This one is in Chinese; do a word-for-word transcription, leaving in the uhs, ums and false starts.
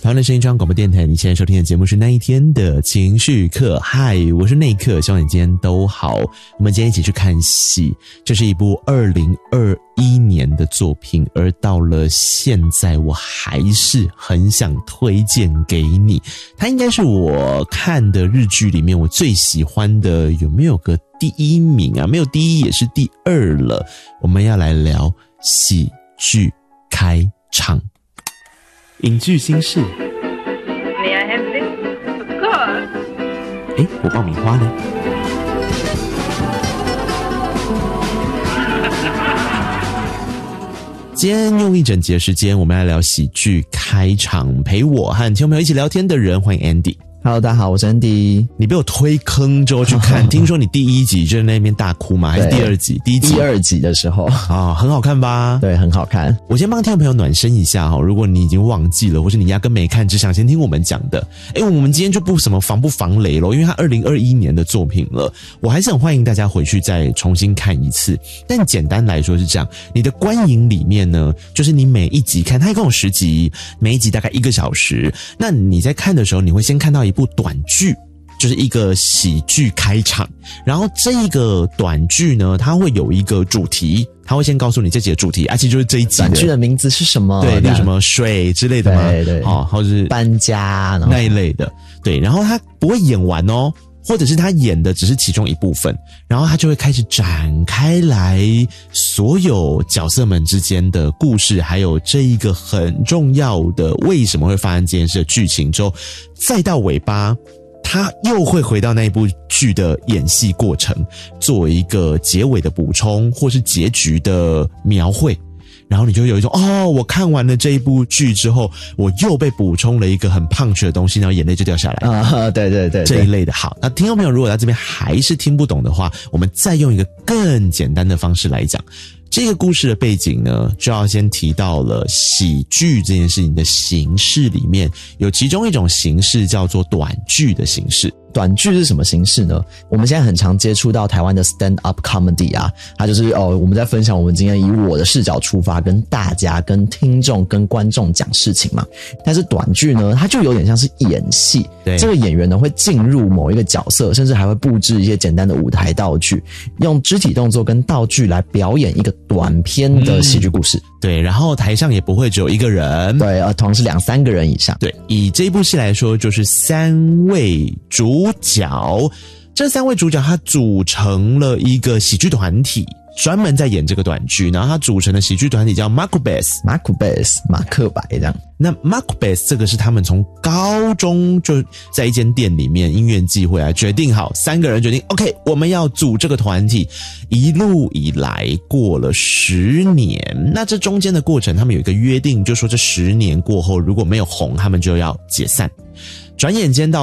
台湾的声音中央广播电台，你现在收听的节目是那一天的情绪课。嗨，我是内克，希望你今天都好。我们今天一起去看戏，这是一部二零二一年的作品，而到了现在我还是很想推荐给你。它应该是我看的日剧里面我最喜欢的，有没有个第一名啊？没有第一也是第二了。我们要来聊喜剧开场。影剧新事 May I have this? Of course. 诶，我爆米花呢？今天用一整节时间，我们来聊喜剧开场。陪我和听众朋友一起聊天的人，欢迎 Andy。Hello， 大家好，我是 Andy。 你被我推坑之后去看，听说你第一集就在那边大哭吗？还是第二集？第一集、 第二集的时候啊、 哦，很好看吧？ 对，很好看。 我先帮听众朋友暖身一下哈，如果你已经忘记了，或是你压根没看，只想先听我们讲的，诶，我们今天就不什么防不防雷咯，因为它二零二一年的作品了，我还是很欢迎大家回去再重新看一次。但简单来说是这样，你的观影里面呢，就是你每一集看，它一共有十集，每一集大概一个小时，那你在看的时候，你会先看到一部短剧。就是一个喜剧开场，然后这一个短剧呢，它会有一个主题，它会先告诉你这集的主题，而且就是这一集的短剧的名字是什么？ 对，例如什么水之类的吗？ 对对， 哦，或者是搬家那一类的，对，然后它不会演完哦。或者是他演的只是其中一部分，然后他就会开始展开来所有角色们之间的故事，还有这一个很重要的为什么会发生这件事的剧情之后，再到尾巴他又会回到那一部剧的演戏过程，作为一个结尾的补充或是结局的描绘。然后你就有一种哦，我看完了这一部剧之后，我又被补充了一个很punch的东西，然后眼泪就掉下来啊！对对 对, 对， 这一类的。好，那听众朋友如果在这边还是听不懂的话，我们再用一个更简单的方式来讲。这个故事的背景呢，就要先提到了喜剧这件事情的形式里面，有其中一种形式叫做短剧的形式。 短剧是什么形式呢？我们现在很常接触到台湾的 stand up comedy 啊，它就是哦，我们在分享我们今天以我的视角出发，跟大家、跟听众、跟观众讲事情嘛。但是短剧呢，它就有点像是演戏， 对， 这个演员呢会进入某一个角色，甚至还会布置一些简单的舞台道具，用肢体动作跟道具来表演一个短篇的喜剧故事。 嗯、对，然后台上也不会只有一个人， 对，呃，通常是两三个人以上。 对，以这一部戏来说，就是三位主角，这三位主角他组成了一个喜剧团体，专门在演这个短剧，然后他组成的喜剧团体叫 Macbeth， Macbeth 马克白这样。 那 Macbeth 这个是他们从高中就在一间店里面因缘际会啊，决定好三个人决定 OK 我们要组这个团体，一路以来过了十年，那这中间的过程他们有一个约定，就说这十年过后如果没有红，他们就要解散。转眼间到